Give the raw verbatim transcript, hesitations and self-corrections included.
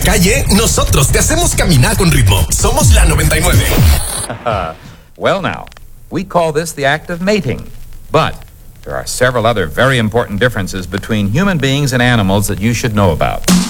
calle, nosotros te hacemos caminar con ritmo. Somos la noventa y nueve. Well now, we call this the act of mating. But there are several other very important differences between human beings and animals that you should know about.